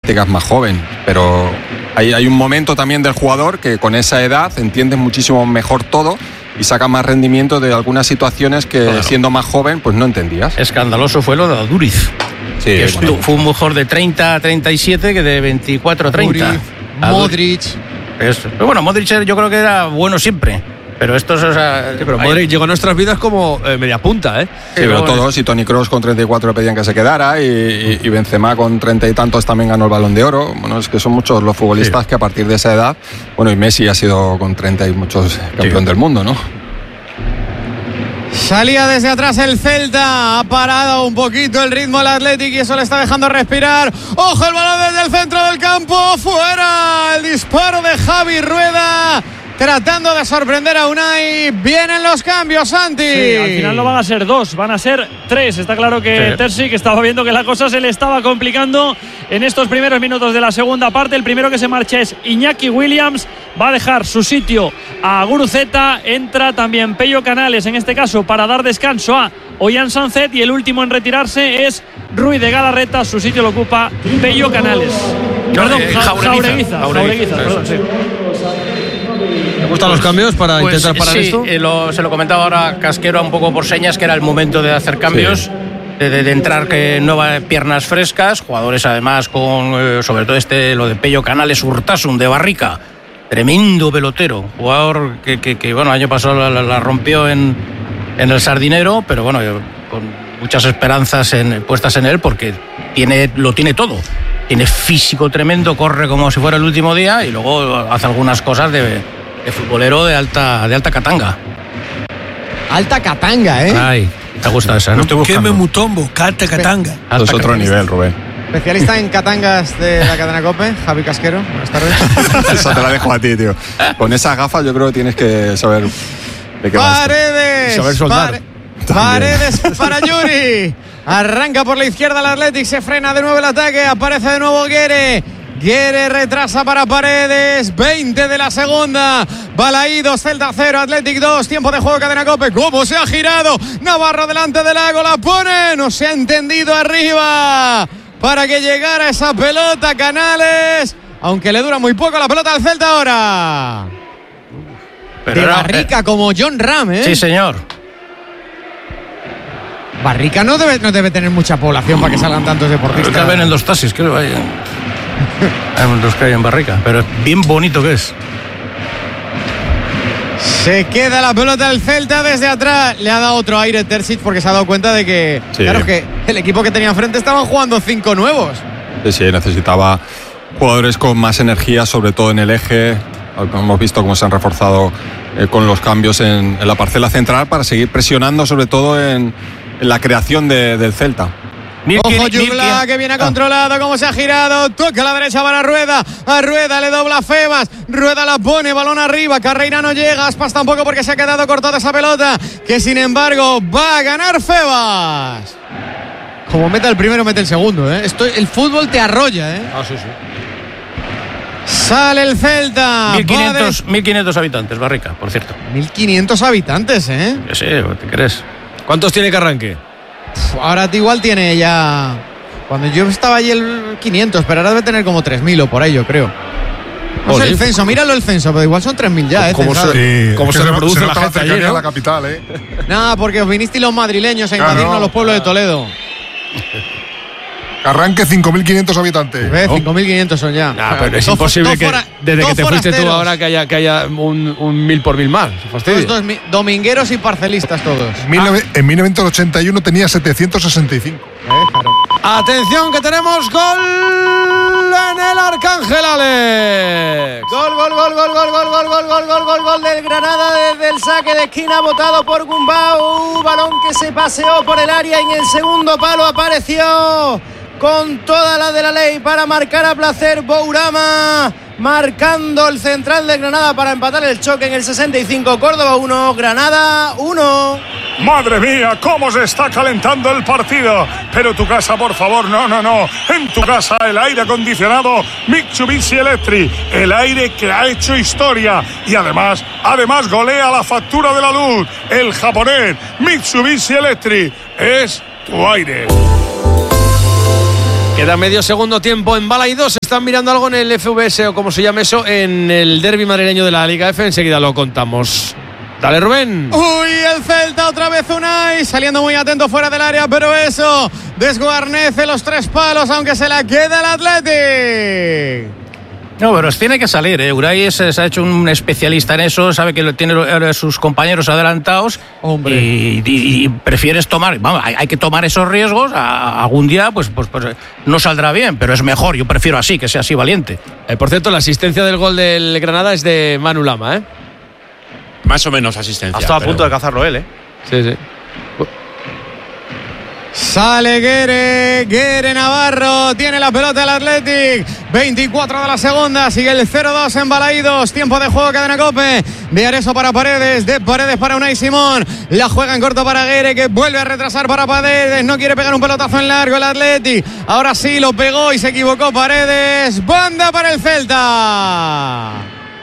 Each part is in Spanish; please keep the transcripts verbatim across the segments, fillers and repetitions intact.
características más joven, pero hay, hay un momento también del jugador que con esa edad entiende muchísimo mejor todo y saca más rendimiento de algunas situaciones que claro, siendo más joven pues no entendías. Escandaloso fue lo de Aduriz. Sí, que bueno. Fue un mejor de treinta a treinta y siete que de veinticuatro a treinta. Modric. Eso. Pero bueno, Modric yo creo que era bueno siempre. Pero estos, o sea, sí, pero Modric hay... llegó a nuestras vidas como eh, media punta, ¿eh? Sí, sí pero bueno. Todos, y Toni Kroos con treinta y cuatro le pedían que se quedara, y, y, y Benzema con treinta y tantos también ganó el Balón de Oro. Bueno, es que son muchos los futbolistas sí. que a partir de esa edad, bueno, y Messi ha sido con treinta y muchos campeón sí. del mundo, ¿no? Salía desde atrás el Celta, ha parado un poquito el ritmo el Athletic y eso le está dejando respirar. ¡Ojo el balón desde el centro del campo! ¡Fuera! El disparo de Javi Rueda, tratando de sorprender a Unai. Vienen los cambios, Santi. Sí, al final no van a ser dos, van a ser tres. Está claro que sí. Terzic estaba viendo que la cosa se le estaba complicando en estos primeros minutos de la segunda parte. El primero que se marcha es Iñaki Williams. Va a dejar su sitio a Guruceta. Entra también Pello Canales, en este caso para dar descanso a Ollán Sanzet. Y el último en retirarse es Ruiz de Galarreta. Su sitio lo ocupa Pello Canales. Perdón, eh, Jaureguiza. Jaureguiza, Jaureguiza, perdón, sí. ¿Te gustan los cambios para pues, intentar parar sí, esto? Sí, lo, se lo comentaba ahora Casquero un poco por señas, que era el momento de hacer cambios, sí. de, de, de entrar que nuevas piernas frescas, jugadores además con, eh, sobre todo este, lo de Pello Canales, Urtasun de Barrica, tremendo pelotero, jugador que, que, que bueno, el año pasado la, la, la rompió en, en el Sardinero, pero bueno, con muchas esperanzas en, puestas en él, porque tiene, lo tiene todo. Tiene físico tremendo, corre como si fuera el último día y luego hace algunas cosas de, de futbolero de alta, de alta catanga. Alta catanga, ¿eh? Ay, te gusta esa, ¿no? ¿Qué me mutombo? Alta catanga. Alta es otro nivel, Rubén. Especialista en catangas de la cadena COPE, Javi Casquero. Buenas tardes. Eso te la dejo a ti, tío. Con esas gafas yo creo que tienes que saber de qué vas. Paredes. Saber soldar. Pare- Paredes para Yuri. Arranca por la izquierda el Athletic, se frena de nuevo el ataque, aparece de nuevo Guere. Guere retrasa para Paredes, veinte de la segunda. Balaídos, Celta cero, Athletic dos, tiempo de juego, cadena COPE. ¿Cómo se ha girado? Navarro delante del Lago, la pone, no se ha entendido arriba para que llegara esa pelota, Canales, aunque le dura muy poco la pelota al Celta ahora. Pero de era, Barrica eh, como John Ram, ¿eh? Sí, señor. Barrica no debe, no debe tener mucha población para que salgan tantos deportistas. Creo que ven en dos taxis, creo que hay. Hay los que hay en Barrica, pero bien bonito que es. Se queda la pelota del Celta desde atrás. Le ha dado otro aire Terzic porque se ha dado cuenta de que, sí. claro, que el equipo que tenía enfrente estaban jugando cinco nuevos. Sí, sí, necesitaba jugadores con más energía, sobre todo en el eje. Hemos visto cómo se han reforzado eh, con los cambios en, en la parcela central para seguir presionando, sobre todo en en la creación de, del Celta. Ojo Jugla, que viene controlado, cómo se ha girado, toca a la derecha para Rueda, a Rueda le dobla Febas, Rueda la pone, balón arriba, Carreira no llega, Aspas tampoco porque se ha quedado cortada esa pelota, que sin embargo va a ganar Febas. Como mete el primero, mete el segundo, ¿eh? Esto, el fútbol te arrolla, ¿eh? Ah, sí, sí. Sale el Celta. mil quinientos habitantes, Barrica, por cierto. mil quinientos habitantes, ¿eh? Yo sé, ¿te crees? ¿Cuántos tiene que arranque? Ahora igual tiene ya... Cuando yo estaba allí el quinientos, pero ahora debe tener como tres mil o por ahí, yo creo. No sé el censo, míralo el censo, pero igual son tres mil ya, ¿eh? ¿Cómo se, sí, ¿cómo se, se reproduce la gente allí, ¿no? la capital, ¿eh? Nada, porque os vinisteis los madrileños a claro, invadirnos no, los pueblos de Toledo. Arranque cinco mil quinientos habitantes. ¿Ves? cinco mil quinientos son ya. Nah, pero es imposible que desde que te fuiste tú ahora que haya, que haya un, un mil por mil más. Todos dos, domingueros y parcelistas todos. En, mil, ah. en mil novecientos ochenta y uno tenía setecientos sesenta y cinco. Eh, claro. Atención que tenemos gol en el Arcángel, Alex. Gol, gol, gol, gol, gol, gol, gol, gol, gol, gol, gol, gol del Granada desde el saque de esquina votado por Gumbau. Balón que se paseó por el área y en el segundo palo apareció con toda la de la ley para marcar a placer Bourama, marcando el central de Granada para empatar el choque en el sesenta y cinco. Córdoba uno, Granada uno. Madre mía, cómo se está calentando el partido. Pero tu casa, por favor, no, no, no. En tu casa el aire acondicionado Mitsubishi Electric, el aire que ha hecho historia y además, además golea la factura de la luz. El japonés Mitsubishi Electric es tu aire. Queda medio segundo tiempo en Bala y dos. Están mirando algo en el F V S o como se llame eso, en el derbi madrileño de la Liga F. Enseguida lo contamos. Dale, Rubén. Uy, el Celta otra vez Unai, saliendo muy atento fuera del área, pero eso desguarnece los tres palos, aunque se la queda el Athletic. No, pero tiene que salir, ¿eh? Unai es, se ha hecho un especialista en eso, sabe que tiene sus compañeros adelantados. Hombre. Y, y, y prefieres tomar, vamos, hay, hay que tomar esos riesgos. A, algún día, pues, pues, pues no saldrá bien, pero es mejor. Yo prefiero así, que sea así valiente. Eh, por cierto, la asistencia del gol del Granada es de Manu Lama, ¿eh? Más o menos asistencia. Ha estado pero... a punto de cazarlo él, ¿eh? Sí, sí. Sale Guere, Guere Navarro, tiene la pelota el Athletic, veinticuatro de la segunda, sigue el cero dos en Balaídos, tiempo de juego, cadena Cope, de Areso para Paredes, de Paredes para Unai Simón, la juega en corto para Guere, que vuelve a retrasar para Paredes, no quiere pegar un pelotazo en largo el Athletic, ahora sí lo pegó y se equivocó Paredes, banda para el Celta.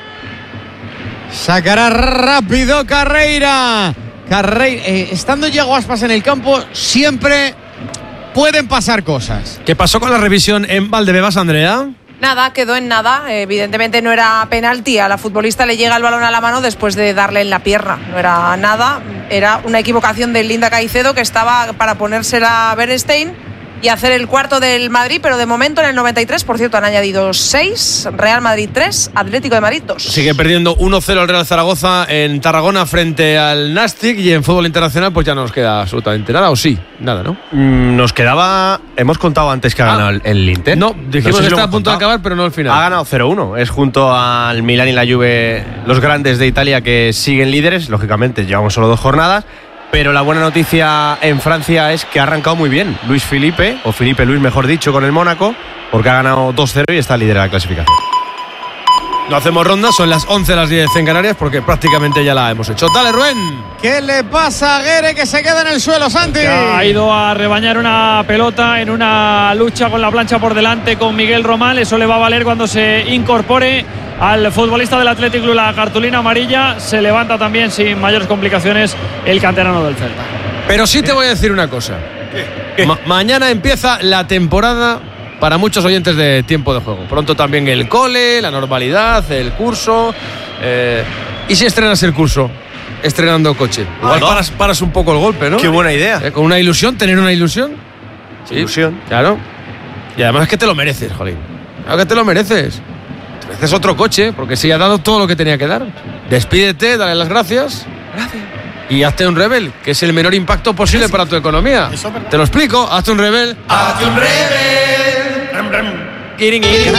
Sacará rápido Carreira. Carreira, eh, estando Yago Aspas en el campo, siempre pueden pasar cosas. ¿Qué pasó con la revisión en Valdebebas, Andrea? Nada, quedó en nada. Evidentemente no era penalti. A la futbolista le llega el balón a la mano después de darle en la pierna. No era nada. Era una equivocación de Linda Caicedo, que estaba para ponérsela a Bernstein y hacer el cuarto del Madrid, pero de momento en el noventa y tres, por cierto, han añadido seis, Real Madrid tres, Atlético de Madrid dos. Sigue perdiendo uno cero el Real Zaragoza en Tarragona frente al Nastic, y en fútbol internacional pues ya no nos queda absolutamente nada, o sí, nada, ¿no? Mm, nos quedaba, hemos contado antes que ha ganado ah, el Inter. No, dijimos no sé si que está a punto contado. de acabar, pero no al final. Ha ganado cero uno, es junto al Milán y la Juve los grandes de Italia que siguen líderes, lógicamente llevamos solo dos jornadas. Pero la buena noticia en Francia es que ha arrancado muy bien Luis Felipe, o Felipe Luis mejor dicho, con el Mónaco, porque ha ganado dos cero y está líder de la clasificación. No hacemos ronda, son las once, las diez en Canarias, porque prácticamente ya la hemos hecho. Dale, Rubén. ¿Qué le pasa a Guere, que se queda en el suelo, Santi? Ha ido a rebañar una pelota en una lucha con la plancha por delante con Miguel Román. Eso le va a valer cuando se incorpore al futbolista del Athletic Club la cartulina amarilla. Se levanta también sin mayores complicaciones el canterano del Celta. Pero sí te voy a decir una cosa. ¿Qué? ¿Qué? Ma- mañana empieza la temporada para muchos oyentes de Tiempo de Juego. Pronto también el cole, la normalidad, el curso. Eh, ¿Y si estrenas el curso? Estrenando coche. Igual ¿no? paras, paras un poco el golpe, ¿no? Qué buena idea. Eh, con una ilusión, tener una ilusión. Sí, ilusión. Claro. Y además es que te lo mereces, jolín. Claro que te lo mereces. Te mereces otro coche, porque sí ha dado todo lo que tenía que dar. Despídete, dale las gracias. Gracias. Y hazte un Rebel, que es el menor impacto posible sí, para tu economía. Te lo explico, hazte un Rebel. Hazte un Rebel. Rem, rem. Giring, giring.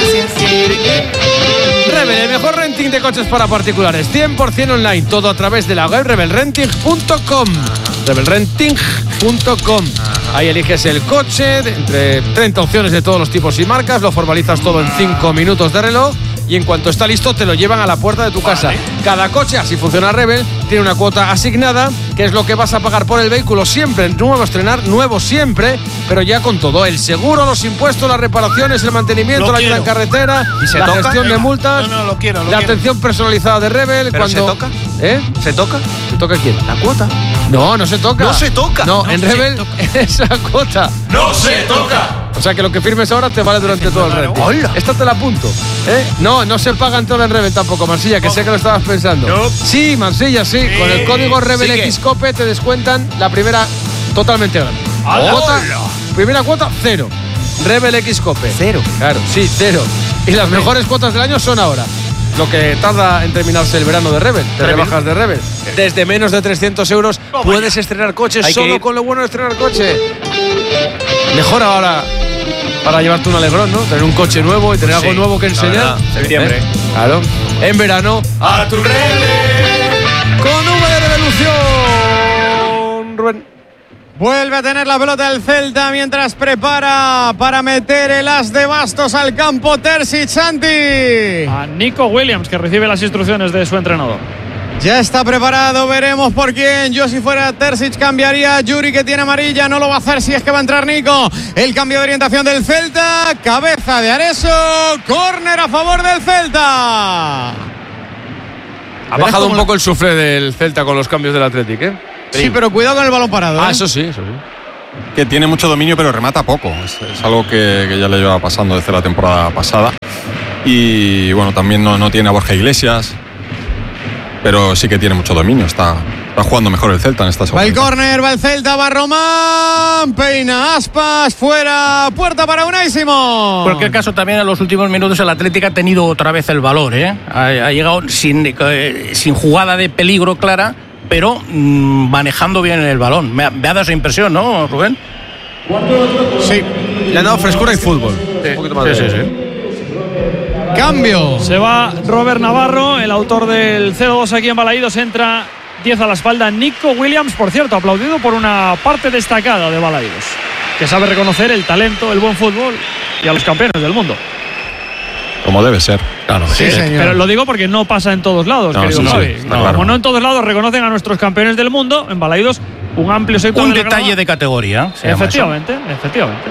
Rebel, el mejor renting de coches para particulares, cien por ciento online, todo a través de la web rebel renting punto com. rebel renting punto com. Ahí eliges el coche de entre treinta opciones de todos los tipos y marcas, lo formalizas todo en cinco minutos de reloj y en cuanto está listo te lo llevan a la puerta de tu casa. Cada coche, así funciona Rebel, tiene una cuota asignada, que es lo que vas a pagar por el vehículo siempre, nuevo a estrenar, nuevo siempre, pero ya con todo, el seguro, los impuestos, las reparaciones, el mantenimiento, lo la ayuda en carretera, ¿Y la toca? gestión de multas, no, no, lo quiero, lo la quiero. atención personalizada de Rebel. ¿Pero cuando... se toca? ¿Eh? ¿Se toca? ¿Se toca quién? ¿La cuota? No, no se toca. No se toca. No, no en Rebel es la cuota. ¡No se toca! O sea que lo que firmes ahora te vale durante todo el renting. Hola. Esta te la apunto. ¿Eh? No, no se paga entrada en Rebel tampoco, Marsilla, que sé que lo estabas pensando. No. Sí, Marsilla, sí. Sí. Con el código Rebel Sigue. X Cope te descuentan la primera totalmente gratis. Cuota, primera cuota, cero. Rebel X Cope. Cero. Claro, sí, cero. Y las mejores cuotas del año son ahora. Lo que tarda en terminarse el verano de Rebel, de rebajas de Rebel. Desde menos de trescientos euros puedes estrenar coche solo con lo bueno de estrenar coche. Mejor ahora para llevarte un alegrón, ¿no? Tener un coche nuevo y tener Sí, algo nuevo que enseñar. verdad, septiembre. ¿Eh? Claro. En verano, ¡A tu Rebel! con V de revolución. Rubén. Vuelve a tener la pelota el Celta mientras prepara para meter el as de bastos al campo Terzic, Santi. A Nico Williams, que recibe las instrucciones de su entrenador. Ya está preparado, veremos por quién. Yo si fuera Terzic cambiaría a Yuri, que tiene amarilla, no lo va a hacer si es que va a entrar Nico. El cambio de orientación del Celta, cabeza de Areso, córner a favor del Celta. Ha bajado un poco el sufre del Celta con los cambios del Athletic, ¿eh? Sí, pero cuidado con el balón parado. Ah, ¿eh? eso sí, eso sí. que tiene mucho dominio pero remata poco. Es, es algo que, que ya le lleva pasando desde la temporada pasada. Y bueno, también no, no tiene a Borja Iglesias, pero sí que tiene mucho dominio. Está, está jugando mejor el Celta en esta segunda. Va el córner, va el Celta, va Román, peina Aspas, fuera, puerta para Unai Simón. En cualquier caso, también en los últimos minutos el Atlético ha tenido otra vez el valor, ¿eh? Ha, ha llegado sin, eh, sin jugada de peligro clara, pero mmm, manejando bien el balón. Me ha, me ha dado esa impresión, ¿no, Rubén? Sí. Le han dado frescura y fútbol. Sí, un poquito más sí, de... sí, sí. Cambio. Se va Robert Navarro, el autor del cero dos aquí en Balaídos. Entra diez a la espalda Nico Williams, por cierto, aplaudido por una parte destacada de Balaídos, que sabe reconocer el talento, el buen fútbol y a los campeones del mundo. Como debe ser. Claro, sí, sí, señor. Pero lo digo porque no pasa en todos lados, no, querido sí, Javi. sí, No, claro. Como no en todos lados reconocen a nuestros campeones del mundo, en Balaídos un amplio sector Un de la detalle grada. de categoría. se llama eso. Efectivamente, efectivamente.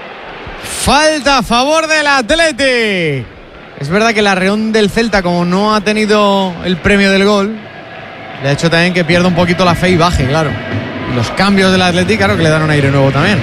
Falta a favor del Athletic. Es verdad que la Reón del Celta, como no ha tenido el premio del gol, le ha hecho también que pierda un poquito la fe y baje, claro. Y los cambios del Athletic, claro que le dan un aire nuevo también.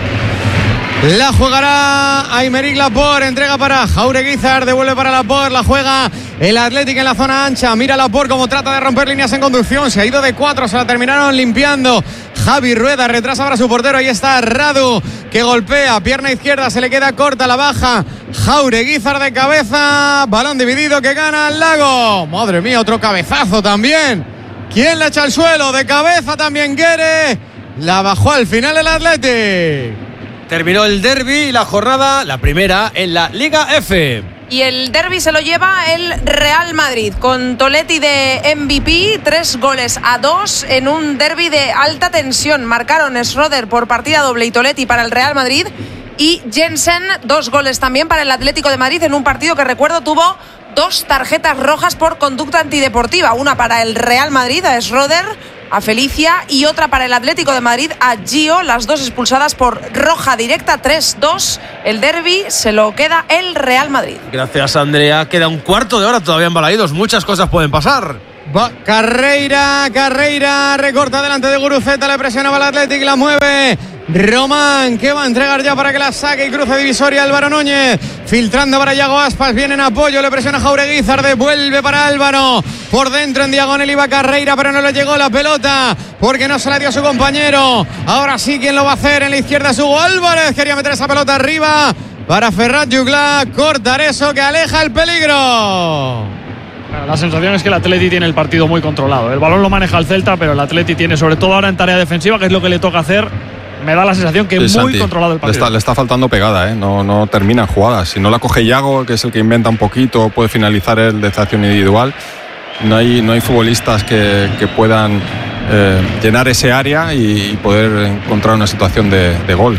La jugará Aymeric Laporte, entrega para Jaureguizar, devuelve para Laporte, la juega el Athletic en la zona ancha, mira Laporte como trata de romper líneas en conducción, se ha ido de cuatro, se la terminaron limpiando. Javi Rueda retrasa para su portero, ahí está Radu que golpea, pierna izquierda, se le queda corta, la baja Jaureguizar de cabeza, balón dividido que gana el Lago. Madre mía, otro cabezazo también. ¿Quién le echa al suelo? De cabeza también Guere, la bajó al final el Athletic. Terminó el derbi y la jornada, la primera, en la Liga F. Y el derbi se lo lleva el Real Madrid, con Toletti de M V P, tres goles a dos en un derbi de alta tensión. Marcaron Schroeder por partida doble y Toletti para el Real Madrid, y Jensen, dos goles también para el Atlético de Madrid en un partido que, recuerdo, tuvo dos tarjetas rojas por conducta antideportiva. Una para el Real Madrid, a Schroeder, a Felicia, y otra para el Atlético de Madrid, a Gio, las dos expulsadas por roja directa. Tres dos, el derbi se lo queda el Real Madrid. Gracias, Andrea. Queda un cuarto de hora todavía en Balaídos. Muchas cosas pueden pasar. Va Carreira, Carreira, recorta delante de Guruceta, le presionaba al Athletic, la mueve Román, que va a entregar ya para que la saque y cruce divisoria Álvaro Núñez, filtrando para Yago Aspas, viene en apoyo, le presiona Jaureguizar, devuelve para Álvaro, por dentro en diagonal iba Carreira, pero no le llegó la pelota, porque no se la dio a su compañero. Ahora sí, ¿quién lo va a hacer? En la izquierda es Hugo Álvarez, quería meter esa pelota arriba para Ferrat Jugla, cortar eso que aleja el peligro. La sensación es que el Atleti tiene el partido muy controlado. El balón lo maneja el Celta, pero el Atleti tiene, sobre todo ahora en tarea defensiva, que es lo que le toca hacer, me da la sensación que es sí, muy Santi, controlado el le partido. está, le está faltando pegada, ¿eh? no, no terminan jugadas. Si no la coge Yago, que es el que inventa un poquito, puede finalizar el de acción individual. No hay, no hay futbolistas que, que puedan eh, llenar ese área y, y poder encontrar una situación de, de gol.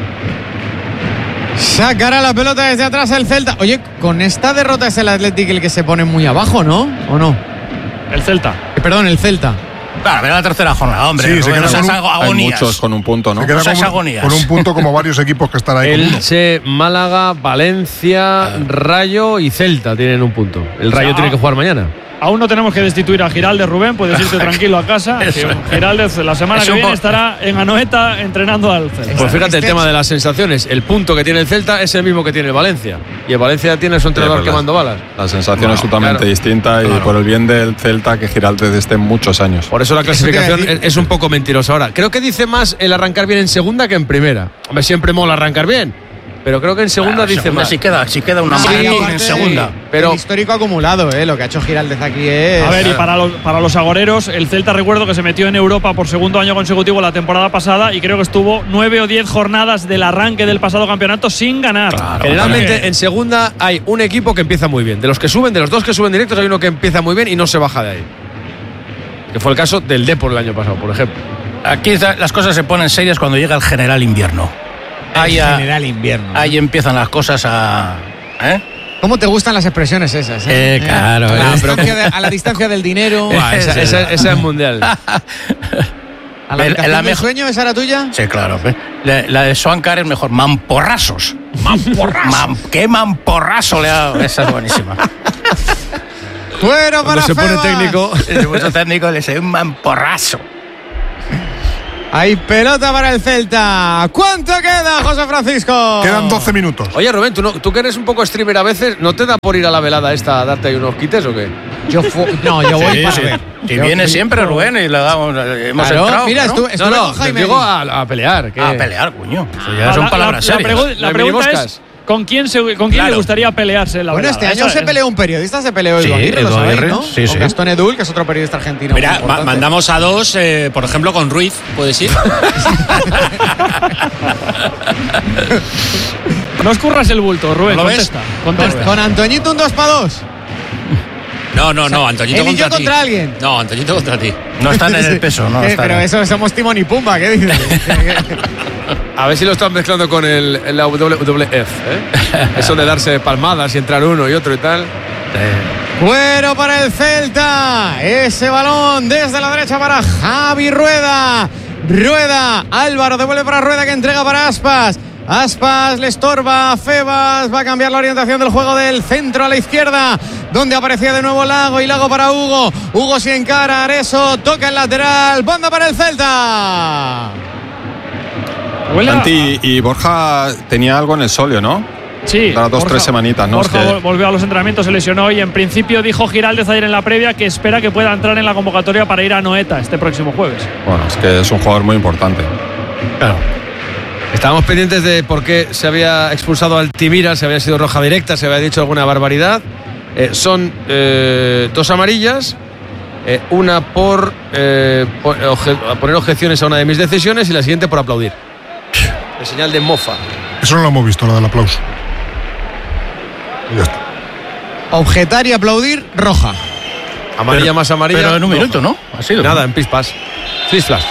Sacará la pelota desde atrás el Celta. Oye, con esta derrota es el Athletic el que se pone muy abajo, ¿no? ¿O no? El Celta. Eh, perdón, el Celta. Claro, era la tercera jornada, hombre. Sí, se Rubén, queda no con seas un- agonías. Hay muchos con un punto, ¿no? Se queda No seas con, agonías. con un punto como varios equipos que están ahí con uno. Elche, Málaga, Valencia, Rayo y Celta tienen un punto. El Rayo O sea, tiene que jugar mañana. Aún no tenemos que destituir a Giraldez, Rubén. Puedes irte tranquilo a casa. Eso. Que Giraldez la semana Es que un viene po- estará en Anoeta entrenando al Celta. Pues fíjate, el Este- tema de las sensaciones. El punto que tiene el Celta es el mismo que tiene el Valencia. Y el Valencia tiene su entrenador Sí, pero quemando balas. La sensación No, es totalmente claro. distinta y Claro. por el bien del Celta que Giraldez esté muchos años. Por eso la Eso te iba a clasificación decir. es, es un poco mentirosa ahora. Creo que dice más el arrancar bien en segunda que en primera. Hombre, siempre mola arrancar bien. Pero creo que en segunda Claro, dice segunda más. sí queda, sí queda una Sí, maratón aparte, en segunda. Pero- el histórico acumulado, ¿eh? Lo que ha hecho Giraldez aquí es. A ver, y para los, para los agoreros, el Celta, recuerdo que se metió en Europa por segundo año consecutivo la temporada pasada y creo que estuvo nueve o diez jornadas del arranque del pasado campeonato sin ganar. Generalmente en segunda hay un equipo que empieza muy bien. De los que suben, de los dos que suben directos, hay uno que empieza muy bien y no se baja de ahí. Que fue el caso del Depor el año pasado, por ejemplo. Aquí za- las cosas se ponen serias cuando llega el general invierno. Ahí, el a- general invierno. ahí empiezan las cosas a. ¿eh? ¿Cómo te gustan las expresiones esas? Eh, claro, A la, eh. distancia de, a la distancia del dinero. Buah, esa, esa- esa es mundial. A la El- habitación la del mejor- sueño, ¿esa era tuya? Sí, claro. ¿eh? La, la de Swankar es mejor. Mamporrazos. Mamporrazos. ¿Qué mamporrazo le ha dado? Esa es buenísima. Fuera para Cuando se pone Febas. técnico. El puesto técnico le dice un mamporrazo. Hay pelota para el Celta. ¿Cuánto queda, José Francisco? Quedan doce minutos. Oye, Rubén, ¿tú, no, tú que eres un poco streamer a veces, ¿no te da por ir a la velada esta a darte ahí unos quites o qué? Yo fu- no, yo voy Sí, para sí. ver. Y Yo- viene yo- siempre Rubén y le damos, hemos Claro, entrado. mira, ¿no? estuve, estuve No, no, con Jaime. digo a, a pelear. ¿qué? A pelear, coño. Eso ya Ah, son la- palabras la, la, serias. pregu- No la hay pregunta minimoscas. es ¿con quién, se, con quién Claro. le gustaría pelearse en la Bueno, velada? este año Esa se es. peleó un periodista, se peleó Sí, Edu Aguirre, lo Edu sabéis, Aguirre, ¿no? sí, Con sí. Gastón Edul, que es otro periodista argentino. Mira, muy ma- importante. mandamos a dos, eh, por ejemplo, con Ruiz, ¿puedes ir? No escurras el bulto, Rubén, ¿Lo ves? contesta. contesta. Con Antoñito un dos para dos. No, no, no, Antoñito él y yo contra ti. contra alguien. No, Antoñito contra ti. No están en el peso, no Eh, están pero en- eso somos Timón y Pumba, ¿qué dices? A ver si lo están mezclando con el, el la W W F, ¿eh? Eso de darse palmadas y entrar uno y otro y tal. Fuero para el Celta. Ese balón desde la derecha para Javi Rueda. Rueda. Álvaro devuelve para Rueda, que entrega para Aspas. Aspas le estorba a Febas. Va a cambiar la orientación del juego del centro a la izquierda, donde aparecía de nuevo Lago, y Lago para Hugo. Hugo sin encara. Areso toca el lateral. Banda para el Celta. Huele a- Santi y Borja tenía algo en el solio, ¿no? Sí. Para dos, tres semanitas, ¿no? Borja Es que- vol- volvió a los entrenamientos, se lesionó y en principio dijo Giraldez ayer en la previa que espera que pueda entrar en la convocatoria para ir a Noeta este próximo jueves. Bueno, es que es un jugador muy importante. Claro. Estábamos pendientes de por qué se había expulsado al Altimira, si había sido roja directa, se había dicho alguna barbaridad. Eh, son eh, dos amarillas, eh, una por eh, po- obje- poner objeciones a una de mis decisiones y la siguiente por aplaudir. El señal de mofa. Eso no lo hemos visto, lo del aplauso. Y ya está. Objetar y aplaudir, roja. Amarilla Pero- más amarilla. Pero en un roja. minuto, ¿no? Ha sido. Nada, en pispas. Flis flash.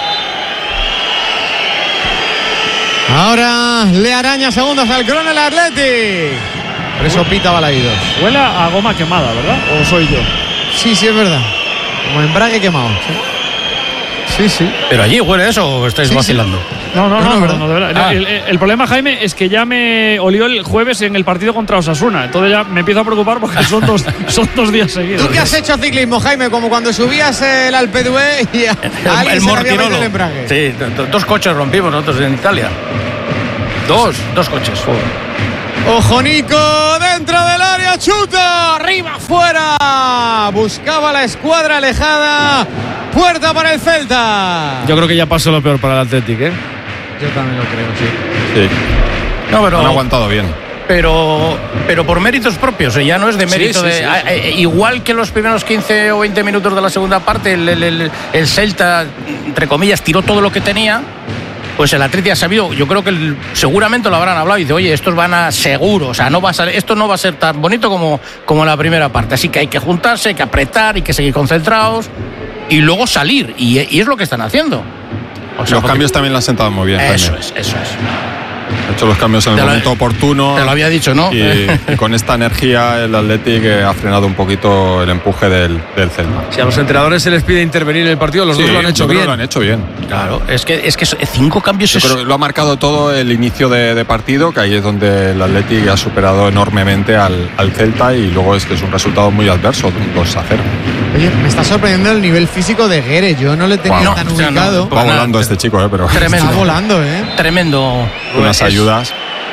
Ahora le araña segundos al Cron el Athletic. Por eso pita Balaídos. Huele a goma quemada, ¿verdad? ¿O soy yo? Sí, sí, es verdad. Como embrague quemado. Sí, sí. Pero allí huele eso o estáis Sí, sí. vacilando. No, no, No, no, no, no, ¿verdad? no, de verdad. Ah. El, el- el problema, Jaime, es que ya me olió el jueves en el partido contra Osasuna. Entonces ya me empiezo a preocupar porque son dos, son dos días seguidos. ¿Tú qué has hecho ciclismo, Jaime? Como cuando subías el Alpe d'Huez y a a alguien El se le había metido Mortirolo. el embrague. Sí, do- do- dos coches rompimos nosotros en Italia. Dos, dos coches. Ojo Nico, dentro del área, chuta, arriba, fuera. Buscaba la escuadra alejada. Puerta para el Celta. Yo creo que ya pasó lo peor para el Athletic, ¿eh? Yo también lo creo, sí. Sí, No, pero han aguantado bien. pero pero por méritos propios, eh, ya no es de mérito sí, de sí, ah, sí. eh, igual que los primeros quince o veinte minutos de la segunda parte el, el, el- el Celta, entre comillas, tiró todo lo que tenía. Pues el Atleti ha sabido, yo creo que el- seguramente lo habrán hablado y dice, oye, estos van a seguro, o sea, no va a ser, esto no va a ser tan bonito como, como la primera parte, así que hay que juntarse, hay que apretar, hay que seguir concentrados y luego salir, y, y es lo que están haciendo. O sea, Los porque- cambios también le han sentado muy bien. Eso Jaime. es, eso es. Ha hecho los cambios en el Te lo- momento oportuno. Te lo había dicho, ¿no? Y, y con esta energía el Athletic eh, ha frenado un poquito el empuje del, del Celta. Si a los entrenadores se les pide intervenir en el partido, los Sí, dos lo han hecho yo creo bien. que Lo han hecho bien. Claro, es que, es que cinco cambios Yo es... creo que lo ha marcado todo el inicio de, de partido, que ahí es donde el Athletic ha superado enormemente al, al Celta y luego es que es un resultado muy adverso, un dos a cero. Oye, me está sorprendiendo el nivel físico de Guere. Yo no le tenía Wow. tan No, o sea, no, ubicado. pues Va nada, volando este chico, eh, pero Tremendo. Está volando, ¿eh? Tremendo. unas Es- ayudas.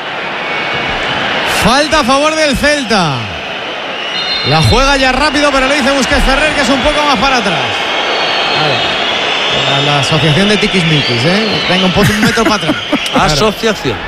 Falta a favor del Celta. La juega ya rápido, pero le dice Busquets Ferrer que es un poco más para atrás. Vale. La, la asociación de tiquismiquis, ¿eh? Venga, un, poco, un metro para atrás. Asociación.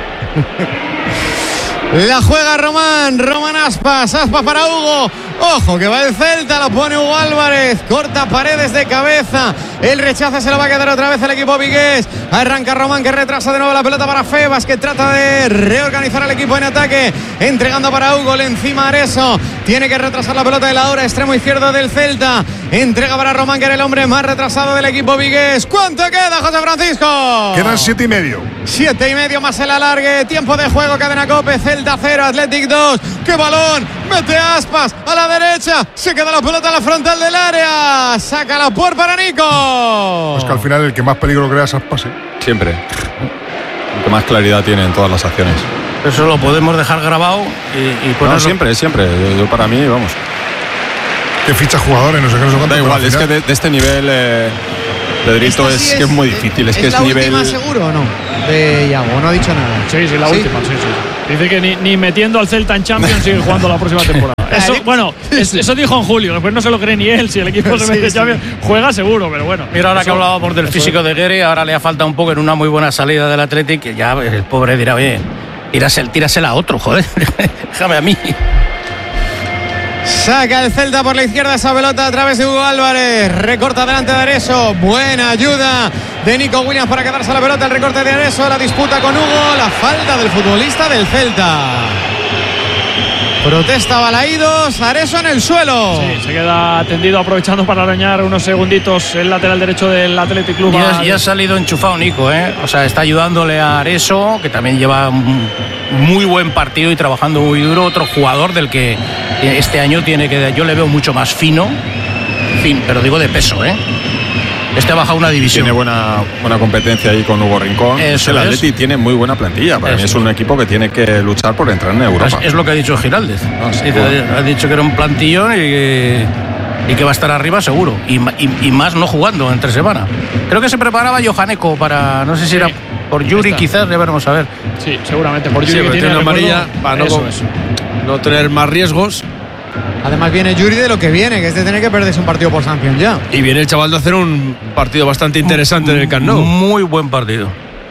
La juega Román, Román Aspas, Aspas para Hugo. Ojo que va el Celta, lo pone Hugo Álvarez, corta Paredes de cabeza. El rechazo se lo va a quedar otra vez el equipo vigués. Arranca Román, que retrasa de nuevo la pelota para Febas, que trata de reorganizar al equipo en ataque, entregando para Hugo, le encima Areso. Tiene que retrasar la pelota de la hora, extremo izquierdo del Celta. Entrega para Román, que era el hombre más retrasado del equipo vigués. ¿Cuánto queda, José Francisco? Quedan siete y medio. Siete y medio más el alargue. Tiempo de juego, cadena Cope. Celta cero, Athletic dos. ¡Qué balón! Mete Aspas a la derecha. Se queda la pelota en la frontal del área. Saca la por para Nico. Pues que al final el que más peligro crea es Aspas, ¿eh? Siempre. El que más claridad tiene en todas las acciones. Eso lo podemos dejar grabado y, y No, ponerlo- siempre, siempre. Yo, yo para mí, vamos. Que ficha jugadores, no sé qué, no sé cuánto. Da pero igual, al es que final- de, de este nivel eh, Pedrito, es que es muy difícil, es, ¿Es que es la nivel. última seguro o no? De Iago, no ha dicho nada. Sí, sí, la ¿Sí? última, sí, sí. Dice que ni, ni metiendo al Celta en Champions sigue jugando la próxima temporada. Eso, bueno, es, eso dijo en julio, después no se lo cree ni él. Si el equipo se mete en sí. Champions, juega seguro, pero bueno. Mira, ahora eso, que hablábamos del físico de Guerre, ahora le ha faltado un poco en una muy buena salida del Athletic, que ya el pobre dirá, oye, tírasela, tírasela a otro, joder, déjame a mí. Saca el Celta por la izquierda esa pelota a través de Hugo Álvarez. Recorta delante de Areso. Buena ayuda de Nico Williams para quedarse la pelota. El recorte de Areso. La disputa con Hugo. La falta del futbolista del Celta. Protesta Balaídos. Areso en el suelo. Sí, se queda tendido aprovechando para arañar unos segunditos el lateral derecho del Athletic Club. Y ha, y ha salido enchufado Nico, ¿eh? O sea, está ayudándole a Areso, que también lleva un muy buen partido y trabajando muy duro. Otro jugador del que este año tiene que. Yo le veo mucho más fino, fin, pero digo de peso, ¿eh? Este ha bajado una división. Tiene buena, buena competencia ahí con Hugo Rincón. Eso el es. Atleti tiene muy buena plantilla. Para Eso mí es un equipo que tiene que luchar por entrar en Europa. Es, es lo que ha dicho Giraldez. No, sí, Dice, ha dicho que era un plantillón y que, y que va a estar arriba seguro. Y, y, y más no jugando entre semana. Creo que se preparaba Johaneko para. No sé si Sí. era por Yuri, Está. quizás. Ya veremos a ver. Sí, seguramente. Por Sí, Yuri, pero que tiene una recuerdo, amarilla para no, eso es. no tener más riesgos. Además viene Yuri de lo que viene, que es de tener que perderse un partido por sanción ya. Y viene el chaval de hacer un partido bastante interesante en el Camp Nou. Muy buen partido.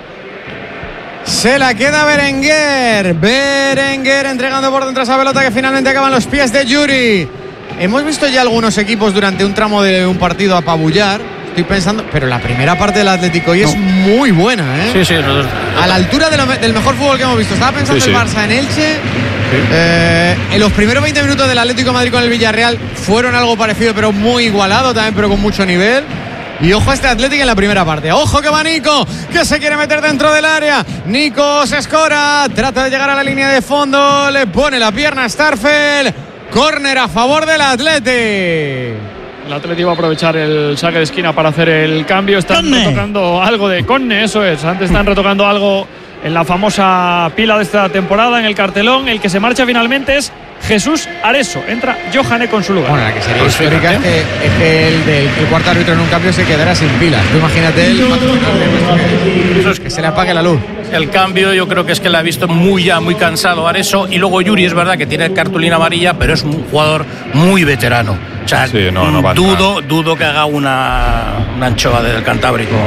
Se la queda Berenguer. Berenguer entregando por dentro esa pelota que finalmente acaban los pies de Yuri. Hemos visto ya algunos equipos durante un tramo de un partido apabullar. Estoy pensando, pero la primera parte del Atlético hoy no. es muy buena, ¿eh? Sí, sí. No, a la altura de lo, del mejor fútbol que hemos visto. Estaba pensando sí, el sí. Barça en Elche. Sí. Eh, en los primeros veinte minutos del Atlético de Madrid con el Villarreal fueron algo parecido, pero muy igualado también, pero con mucho nivel. Y ojo a este Atlético en la primera parte. Ojo que va Nico, que se quiere meter dentro del área. Nico se escora, trata de llegar a la línea de fondo, le pone la pierna a Starfel. Córner a favor del Atlético. El Atlético va a aprovechar el saque de esquina para hacer el cambio. Están Conne. retocando algo de Conne, eso es. Antes están retocando algo en la famosa pila de esta temporada, en el cartelón. El que se marcha finalmente es Jesús Areso. Entra Johaneko en su lugar. Bueno, la que sería pues histórica es que, es que el, del, el cuarto árbitro en un cambio se quedará sin pilas. Tú imagínate el que, que se le apague la luz. El cambio yo creo que es que la ha visto muy ya, muy cansado Areso. Y luego Yuri es verdad que tiene cartulina amarilla, pero es un jugador muy veterano. O sea, sí, no, no dudo, dudo que haga una, una anchoa del Cantábrico.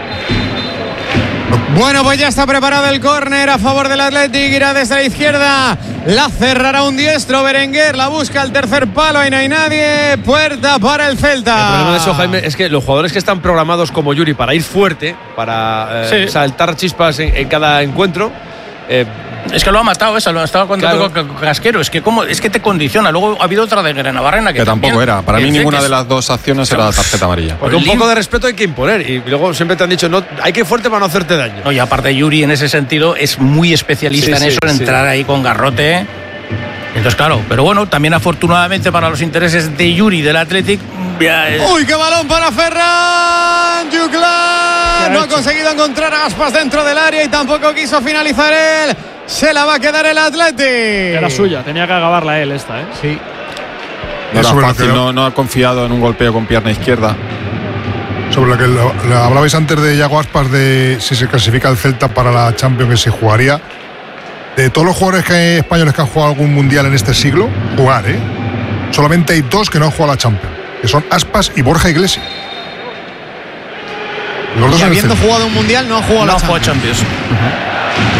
Bueno, pues ya está preparado el córner a favor del Athletic. Irá desde la izquierda. La cerrará un diestro. Berenguer la busca al tercer palo. Ahí no hay nadie. Puerta para el Celta. El problema de eso, Jaime, es que los jugadores que están programados como Yuri para ir fuerte, para eh, sí. saltar chispas en, en cada encuentro. Eh, Es que lo ha matado esa, lo estaba contando claro. con Casquero. Es que, como, es que te condiciona. Luego ha habido otra de Grenabarrena que, que tampoco era. Para mí ninguna es... de las dos acciones era tarjeta amarilla. Porque un poco de respeto hay que imponer. Y luego siempre te han dicho, no, hay que ir fuerte para no hacerte daño. No, y aparte Yuri en ese sentido es muy especialista sí, en eso, sí, en sí. entrar ahí con garrote. Entonces, claro, pero bueno, también afortunadamente para los intereses de Yuri del Athletic. Es... ¡Uy, qué balón para Ferran! Juglar no ha conseguido encontrar a Aspas dentro del área y tampoco quiso finalizar él. Se la va a quedar el Athletic. Era suya, tenía que acabarla él esta, ¿eh? Sí. No era fácil, no, no ha confiado en un golpeo con pierna izquierda. Sobre lo que lo, lo hablabais antes de Iago Aspas, de si se clasifica el Celta para la Champions, que se jugaría. De todos los jugadores que, españoles que han jugado algún mundial en este siglo, jugar, ¿eh? Solamente hay dos que no han jugado a la Champions, que son Aspas y Borja Iglesias. Los dos y habiendo jugado un mundial no han jugado no a la Champions. Champions. Uh-huh.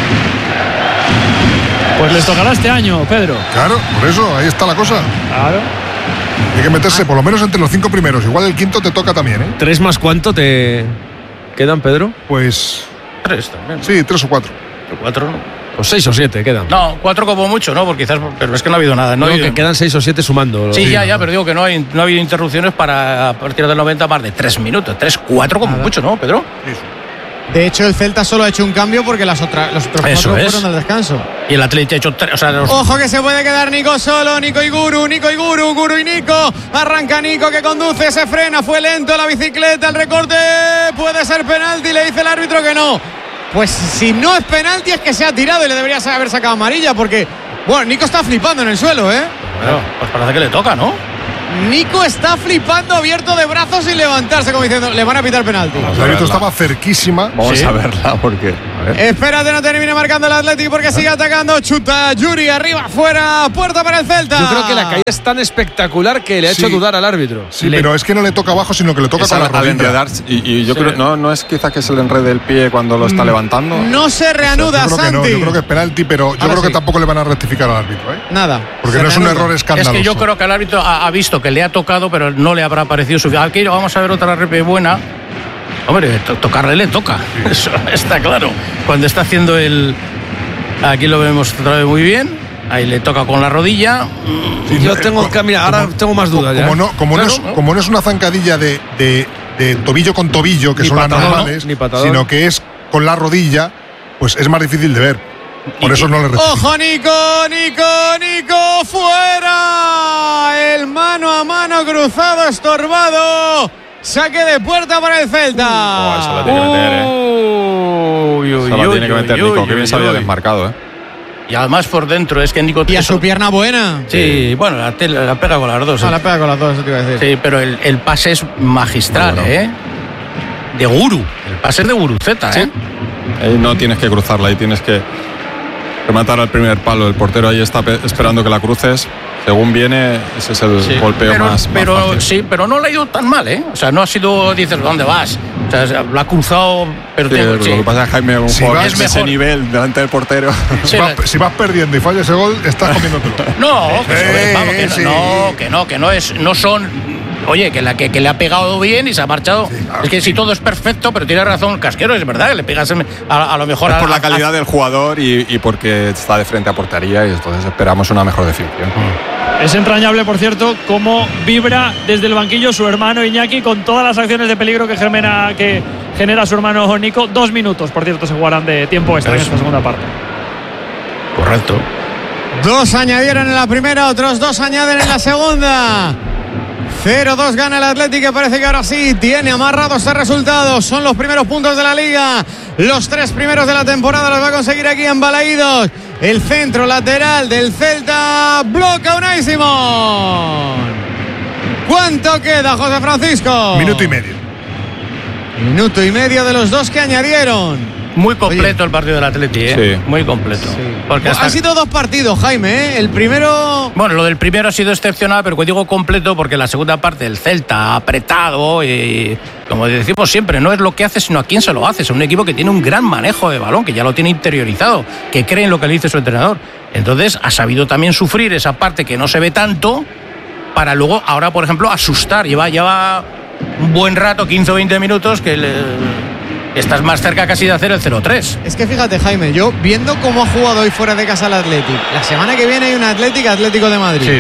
Pues les tocará este año, Pedro. Claro, por eso, ahí está la cosa. Claro. Hay que meterse por lo menos entre los cinco primeros. Igual el quinto te toca también, ¿eh? ¿Tres más cuánto te quedan, Pedro? Pues... Tres también. Sí, tres o cuatro. Cuatro, ¿no? O seis o siete quedan. No, cuatro como mucho, ¿no? Porque quizás, pero es que no ha habido nada. No Digo habido... que quedan seis o siete sumando. Sí, ya, ya, pero digo que no, hay, no ha habido interrupciones para a partir del noventa más de tres minutos. Tres, cuatro como nada. Mucho, ¿no, Pedro? Sí. De hecho, el Celta solo ha hecho un cambio porque las otras, los otros Eso cuatro es. fueron al descanso. Y el Atlético ha hecho tres. O sea, los... Ojo que se puede quedar Nico solo. Nico y Guru, Nico y Guru, Guru y Nico. Arranca Nico que conduce, se frena, fue lento la bicicleta, el recorte. Puede ser penalti, le dice el árbitro que no. Pues si no es penalti es que se ha tirado y le debería haber sacado amarilla porque, bueno, Nico está flipando en el suelo, ¿eh? Bueno, pues parece que le toca, ¿no? Nico está flipando, abierto de brazos sin levantarse, como diciendo, le van a pitar penalti. El árbitro estaba cerquísima. Vamos ¿Sí? a verla porque. A ver. Espérate, no termine marcando el Athletic porque sigue atacando. Chuta Yuri, arriba, fuera, puerta para el Celta. Yo creo que la caída es tan espectacular que le ha Sí. hecho dudar al árbitro. Sí, Le- pero es que no le toca abajo, sino que le toca Es con la al, al rodilla. enredarse. Y, y yo Sí. creo, no, no es quizá que se le enrede el pie cuando lo está levantando. No se reanuda, Yo creo que Santi. no, yo creo que es penalti, pero yo Ahora creo que sí. tampoco le van a rectificar al árbitro, ¿eh? Nada. Porque se no es un reanuda. error Es escandaloso. que yo creo que el árbitro ha, ha visto que le ha tocado, pero no le habrá parecido suficiente. Aquí vamos a ver otra repe buena. Hombre, to- tocarle le toca. Eso está claro. Cuando está haciendo el. Aquí lo vemos otra vez muy bien. Ahí le toca con la rodilla. Sí, Yo no, tengo eh, que, mira, ahora como- tengo más dudas ya. Como no, como, no es, Claro. como no es una zancadilla de, de- de tobillo con tobillo, que Ni son las patadón, normales, ¿no? Ni patadón. sino que es con la rodilla, pues es más difícil de ver. Por eso no le rectifican. Ojo, Nico, Nico, Nico, fuera. El mano a mano cruzado, estorbado. Saque de puerta para el Celta. Oh, esa la tiene que meter, ¿eh? Uy, uy, Esa la uy, tiene que uy, meter uy, Nico. uy, Qué bien se uy. había desmarcado, ¿eh? Y además por dentro, es que Nico. Y a eso- su pierna buena. Sí, bueno, la, te- la pega con las dos. Ah, ¿eh? la pega con las dos, eso te iba a decir. Sí, pero el, el pase es magistral, Bueno. ¿eh? De Guru. El pase es de Guruceta, ¿eh? Ahí no tienes que cruzarla, ahí tienes que rematar al primer palo. El portero ahí está pe- esperando que la cruces. Según viene, ese es el Sí. golpeo pero, más, más pero fácil. sí, pero no le ha ido tan mal, ¿eh? O sea, no ha sido, dices, ¿dónde vas? O sea, lo ha cruzado, pero Sí, te- lo sí. que pasa es que Jaime, un Si jugador vas- de es ese mejor. nivel delante del portero. Sí, Si vas, la- si vas perdiendo y falla ese gol, estás comiéndolo. No, que, se ve, Eh, vamos, que no, sí. no, que no, que no es, no son. Oye, que, la, que, que le ha pegado bien y se ha marchado. claro es que si todo es perfecto, pero tiene razón Casquero, es verdad, que le pegas en- a, a lo mejor Es a- por la a- calidad del jugador y, y porque está de frente a portería y entonces esperamos una mejor definición. Es entrañable, por cierto, cómo vibra desde el banquillo su hermano Iñaki con todas las acciones de peligro que genera, que genera su hermano Nico. Dos minutos, por cierto, se jugarán de tiempo extra en Eso. esta segunda parte. Correcto. Dos añadieron en la primera, otros dos añaden en la segunda. cero dos gana el Athletic, que parece que ahora sí tiene amarrado este resultado. Son los primeros puntos de la liga. Los tres primeros de la temporada los va a conseguir aquí en Balaídos. El centro lateral del Celta bloca Unai Simón. ¿Cuánto queda, José Francisco? Minuto y medio. Minuto y medio de los dos que añadieron. Muy completo el partido del Atleti, ¿eh? Sí. Muy completo. Porque hasta- Han sido dos partidos, Jaime, ¿eh? El primero... Bueno, lo del primero ha sido excepcional, pero digo completo porque la segunda parte el Celta ha apretado y, como decimos siempre, no es lo que hace, sino a quién se lo hace. Es un equipo que tiene un gran manejo de balón, que ya lo tiene interiorizado, que cree en lo que le dice su entrenador. Entonces, ha sabido también sufrir esa parte que no se ve tanto para luego, ahora, por ejemplo, asustar. Lleva, lleva un buen rato, quince o veinte minutos, que le- estás más cerca casi de hacer el cero tres. Es que fíjate, Jaime, yo viendo cómo ha jugado hoy fuera de casa el Athletic, la semana que viene hay un Athletic Atlético de Madrid.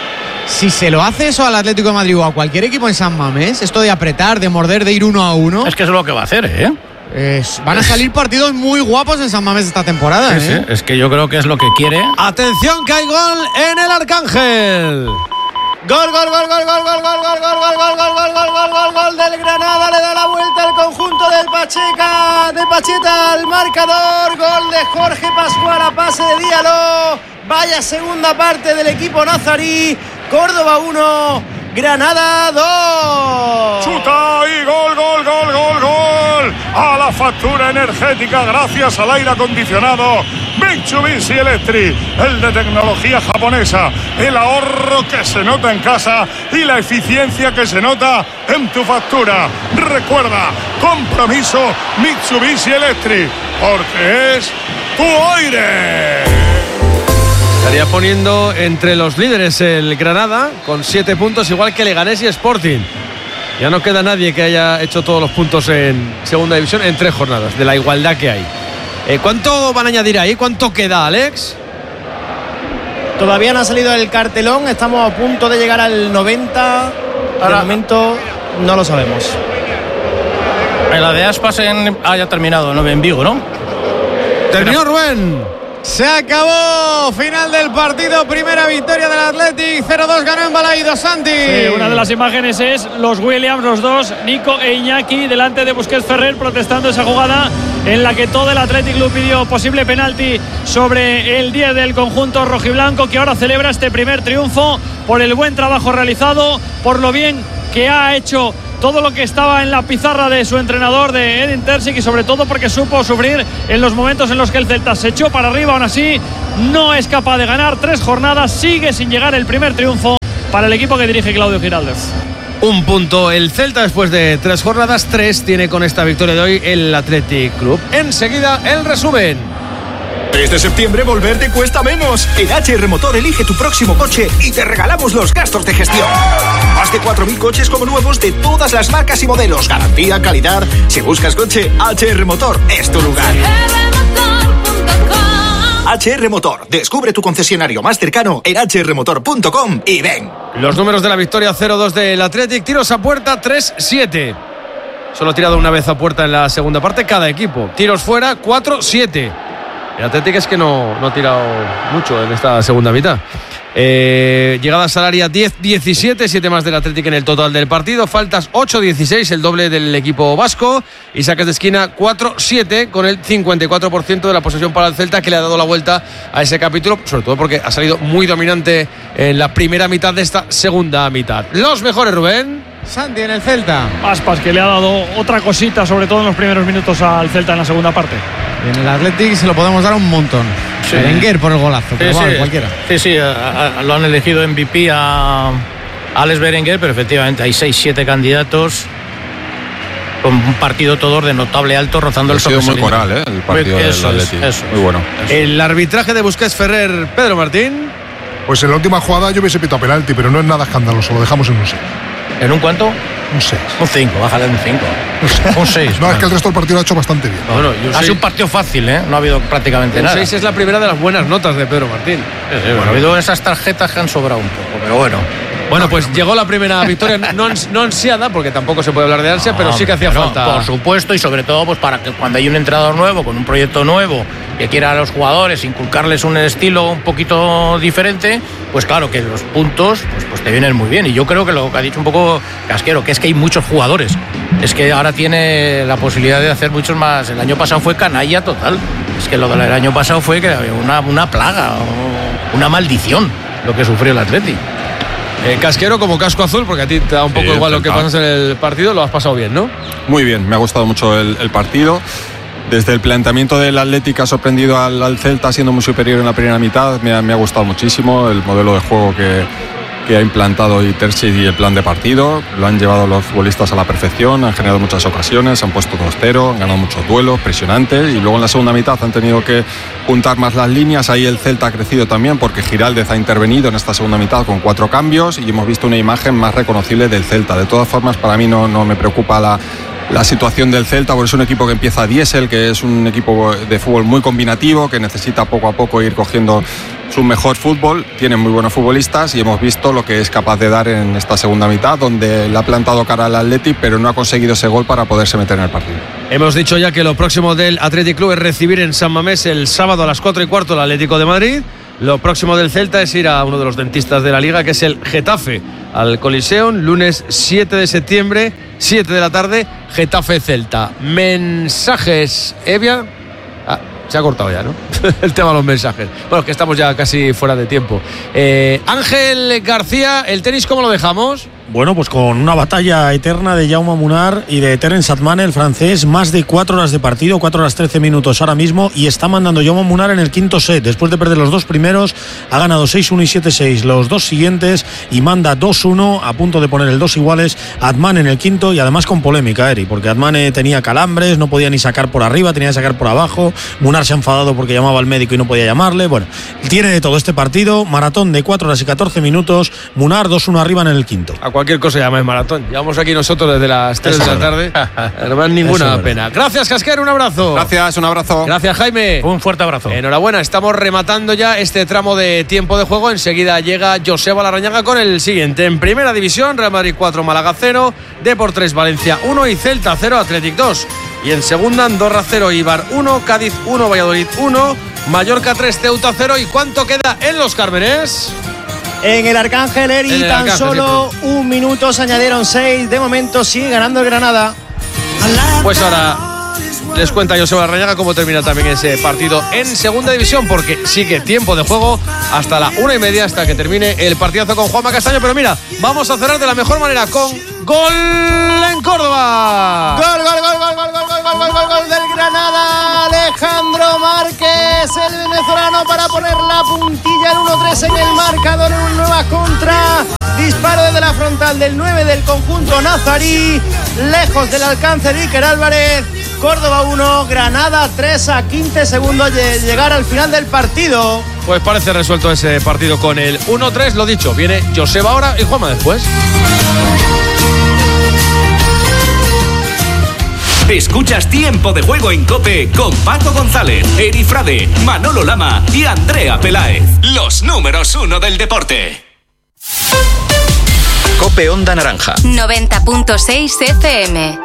Si se lo hace eso al Atlético de Madrid o a cualquier equipo en San Mamés, esto de apretar, de morder, de ir uno a uno, Es que eso es lo que va a hacer, ¿eh? es- van a salir partidos muy guapos en San Mamés esta temporada. Sí, ¿eh? sí, es que yo creo que es lo que quiere. Atención, que hay gol en el Arcángel. Gol, gol, gol, gol, gol, gol, gol, gol, gol, gol, gol, gol, gol, gol, gol, gol, gol del Granada, le da la vuelta al conjunto del Pacheca, de Pacheta al marcador, gol de Jorge Pascual a pase de Diallo, vaya segunda parte del equipo nazarí, Córdoba uno, Granada dos. Chuta y gol, gol, gol, gol, gol. A la factura energética gracias al aire acondicionado Mitsubishi Electric, el de tecnología japonesa, el ahorro que se nota en casa y la eficiencia que se nota en tu factura. Recuerda, compromiso Mitsubishi Electric, porque es tu aire. Estaría poniendo entre los líderes el Granada con siete puntos, igual que Leganés y Sporting. Ya no queda nadie que haya hecho todos los puntos en segunda división en tres jornadas, de la igualdad que hay. Eh, ¿Cuánto van a añadir ahí? ¿Cuánto queda, Alex? Todavía no ha salido el cartelón, estamos a punto de llegar al noventa. De momento no lo sabemos. La de Aspas en, ah, ya ha terminado, ¿no? En Vigo, ¿no? Terminó, Rubén. Se acabó, final del partido, primera victoria del Athletic, cero dos ganó en Balaídos, Santi. Sí, una de las imágenes es los Williams, los dos, Nico e Iñaki, delante de Busquets Ferrer, protestando esa jugada en la que todo el Athletic Club pidió posible penalti sobre el diez del conjunto rojiblanco, que ahora celebra este primer triunfo por el buen trabajo realizado, por lo bien que ha hecho todo lo que estaba en la pizarra de su entrenador, de Edin Terzic, y sobre todo porque supo sufrir en los momentos en los que el Celta se echó para arriba. Aún así, no es capaz de ganar tres jornadas, sigue sin llegar el primer triunfo para el equipo que dirige Claudio Giraldez. Un punto el Celta después de tres jornadas, tres tiene con esta victoria de hoy el Athletic Club. Enseguida el resumen. tres de septiembre volver te cuesta menos. En H R Motor elige tu próximo coche y te regalamos los gastos de gestión. Más de cuatro mil coches como nuevos de todas las marcas y modelos. Garantía, calidad. Si buscas coche, H R Motor es tu lugar. H R Motor. Descubre tu concesionario más cercano en h r motor punto com y ven. Los números de la victoria: cero dos del Athletic, tiros a puerta tres siete. Solo ha tirado una vez a puerta en la segunda parte cada equipo. Tiros fuera cuatro siete. El Athletic es que no, no ha tirado mucho en esta segunda mitad. Eh, llegadas al área diez diecisiete, siete más del Athletic en el total del partido. Faltas ocho dieciséis, el doble del equipo vasco. Y saques de esquina cuatro siete, con el cincuenta y cuatro por ciento de la posesión para el Celta, que le ha dado la vuelta a ese capítulo, sobre todo porque ha salido muy dominante en la primera mitad de esta segunda mitad. Los mejores, Rubén. Santi en el Celta. Aspas, que le ha dado otra cosita, sobre todo en los primeros minutos al Celta en la segunda parte. Y en el Athletic se lo podemos dar un montón. Sí. Berenguer por el golazo, pero sí, vale, sí. cualquiera. Sí, sí, a, a, lo han elegido M V P a Alex Berenguer, pero efectivamente hay seis siete candidatos con un partido todo de notable alto, rozando el sobresaliente. Ha sido muy coral, ¿eh? El partido del Athletic. Eso, muy bueno. Eso. El arbitraje de Busquets Ferrer, Pedro Martín. Pues en la última jugada yo hubiese pitado penalti, pero no es nada escandaloso, lo dejamos en un seis. ¿En un cuánto? Un seis. Un cinco, bájale un cinco. Un seis. No, bueno. Es que el resto del partido lo ha hecho bastante bien. No, bueno, ha sido un partido fácil, ¿eh? No ha habido prácticamente un nada. seis es la primera de las buenas notas de Pedro Martín. Sí, sí, bueno, ha habido esas tarjetas que han sobrado un poco, pero bueno. Bueno, pues llegó la primera victoria, no, no ansiada, porque tampoco se puede hablar de ansia, no, pero sí que hacía no, falta. Por supuesto, y sobre todo pues para que cuando hay un entrenador nuevo, con un proyecto nuevo, que quiera a los jugadores inculcarles un estilo un poquito diferente, pues claro que los puntos pues, pues te vienen muy bien. Y yo creo que lo que ha dicho un poco Casquero, que es que hay muchos jugadores. Es que ahora tiene la posibilidad de hacer muchos más. El año pasado fue canalla total. Es que lo del año pasado fue que había una, una plaga, una maldición lo que sufrió el Athletic. Eh, Casquero, como casco azul, porque a ti te da un poco sí, igual lo que pasa en el partido, lo has pasado bien, ¿no? Muy bien, me ha gustado mucho el, el partido. Desde el planteamiento del Athletic ha sorprendido al, al Celta, siendo muy superior en la primera mitad. Me ha, me ha gustado muchísimo el modelo de juego que, que ha implantado Terzic y el plan de partido. Lo han llevado los futbolistas a la perfección, han generado muchas ocasiones, han puesto dos cero, han ganado muchos duelos presionantes, y luego en la segunda mitad han tenido que juntar más las líneas. Ahí el Celta ha crecido también porque Giraldez ha intervenido en esta segunda mitad con cuatro cambios y hemos visto una imagen más reconocible del Celta. De todas formas, para mí no, no me preocupa la La situación del Celta, porque es un equipo que empieza diésel, que es un equipo de fútbol muy combinativo, que necesita poco a poco ir cogiendo su mejor fútbol. Tiene muy buenos futbolistas y hemos visto lo que es capaz de dar en esta segunda mitad, donde le ha plantado cara al Athletic, pero no ha conseguido ese gol para poderse meter en el partido. Hemos dicho ya que lo próximo del Athletic Club es recibir en San Mamés el sábado a las cuatro y cuarto el Atlético de Madrid. Lo próximo del Celta es ir a uno de los dentistas de la Liga, que es el Getafe, al Coliseum, lunes siete de septiembre, siete de la tarde, Getafe-Celta. Mensajes, Evia. Ah, se ha cortado ya, ¿no? El tema de los mensajes. Bueno, que estamos ya casi fuera de tiempo. Eh, Ángel García, ¿el tenis cómo lo dejamos? Bueno, pues con una batalla eterna de Jaume Munar y de Terence Atman, el francés, más de cuatro horas de partido, cuatro horas trece minutos ahora mismo, y está mandando Jaume Munar en el quinto set. Después de perder los dos primeros, ha ganado seis uno y siete seis los dos siguientes y manda dos uno, a punto de poner el dos iguales. Atman en el quinto, y además con polémica, Eri, porque Atman tenía calambres, no podía ni sacar por arriba, tenía que sacar por abajo. Munar se ha enfadado porque llamaba al médico y no podía llamarle. Bueno, tiene de todo este partido, maratón de cuatro horas y catorce minutos. Munar dos uno arriba en el quinto. A cualquier cosa llama maratón. Llevamos aquí nosotros desde las tres de la tarde. No es ninguna pena. Gracias, Casquero, un abrazo. Gracias, un abrazo. Gracias, Jaime. Un fuerte abrazo. Enhorabuena, estamos rematando ya este tramo de tiempo de juego. Enseguida llega Joseba Larrañaga con el siguiente. En primera división, Real Madrid cuatro, Málaga cero, Depor tres, Valencia uno y Celta cero, Athletic dos. Y en segunda, Andorra cero, Eibar uno, Cádiz uno, Valladolid uno, Mallorca tres, Ceuta cero. ¿Y cuánto queda en Los Cármenes? En el Arcángel, Eri, tan Arcángel, solo sí, un minuto, se añadieron seis. De momento sigue ganando el Granada. Pues ahora les cuenta Joseba Larrañaga cómo termina también ese partido en segunda división, porque sigue tiempo de juego hasta la una y media, hasta que termine el partidazo con Juanma Castaño. Pero mira, vamos a cerrar de la mejor manera con gol en Córdoba. Gol, gol, gol, gol, gol, gol, gol, gol, gol, gol, gol del Granada. Alejandro Márquez, el venezolano, para poner la puntilla, el uno tres en el marcador, en una nueva contra. Disparo desde la frontal del nueve del conjunto nazarí, lejos del alcance de Iker Álvarez. Córdoba uno, Granada tres, a quince segundos de llegar al final del partido. Pues parece resuelto ese partido con el uno tres. Lo dicho, viene Joseba ahora y Juanma después. Escuchas Tiempo de Juego en COPE con Paco González, Eri Frade, Manolo Lama y Andrea Peláez. Los números uno del deporte. COPE Onda Naranja noventa punto seis F M.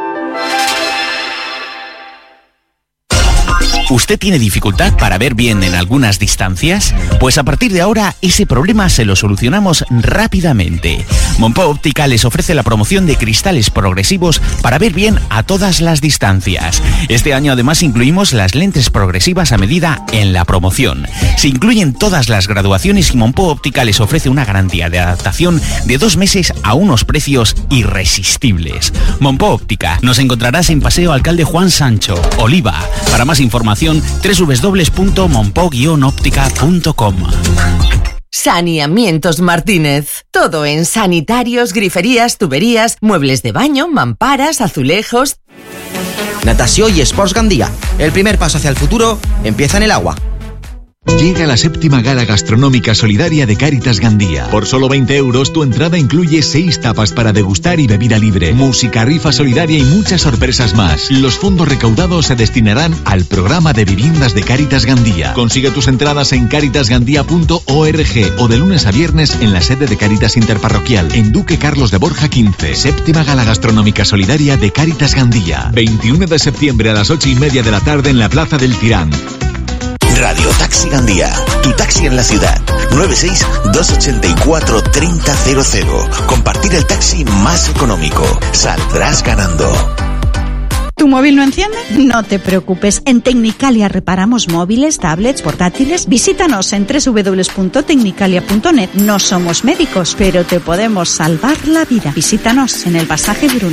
¿Usted tiene dificultad para ver bien en algunas distancias? Pues a partir de ahora ese problema se lo solucionamos rápidamente. Monpó Óptica les ofrece la promoción de cristales progresivos para ver bien a todas las distancias. Este año además incluimos las lentes progresivas a medida en la promoción. Se incluyen todas las graduaciones y Monpó Óptica les ofrece una garantía de adaptación de dos meses a unos precios irresistibles. Monpó Óptica, nos encontrarás en Paseo Alcalde Juan Sancho, Oliva. Para más información, doble u doble u doble u punto monpó guion óptica punto com. Saneamientos Martínez. Todo en sanitarios, griferías, tuberías, muebles de baño, mamparas, azulejos. Natació y Esports Gandía. El primer paso hacia el futuro empieza en el agua. Llega la séptima gala gastronómica solidaria de Cáritas Gandía. Por solo veinte euros tu entrada incluye seis tapas para degustar y bebida libre, música, rifa solidaria y muchas sorpresas más. Los fondos recaudados se destinarán al programa de viviendas de Cáritas Gandía. Consigue tus entradas en cáritas gandía punto org o de lunes a viernes en la sede de Cáritas Interparroquial, en Duque Carlos de Borja quince. Séptima gala gastronómica solidaria de Cáritas Gandía. veintiuno de septiembre a las ocho y media de la tarde en la Plaza del Tirán. Radio Taxi Gandía, tu taxi en la ciudad. nueve seis dos ocho cuatro tres cero cero cero. Compartir el taxi más económico. Saldrás ganando. ¿Tu móvil no enciende? No te preocupes. En Tecnicalia reparamos móviles, tablets, portátiles. Visítanos en doble u doble u doble u punto tecnicalia punto net. No somos médicos, pero te podemos salvar la vida. Visítanos en el pasaje Viruna.